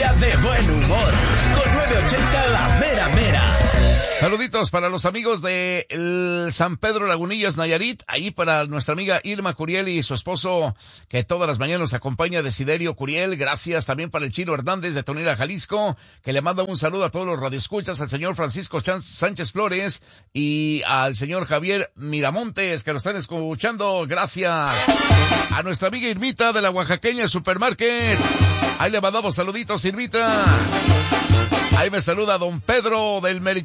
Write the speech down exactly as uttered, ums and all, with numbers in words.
día de buen humor. Con nueve ochenta La Mera Mera. Saluditos para los amigos de el San Pedro Lagunillas, Nayarit. Ahí para nuestra amiga Irma Curiel y su esposo, que todas las mañanas nos acompaña, Desiderio Curiel. Gracias también para el Chino Hernández de Tonila, Jalisco, que le manda un saludo a todos los radioescuchas, al señor Francisco Chan- Sánchez Flores y al señor Javier Miramontes, que nos están escuchando. Gracias. A nuestra amiga Irmita de la Oaxaqueña Supermarket. Ahí le mandamos saluditos, Irmita. Ahí me saluda don Pedro del Mercado.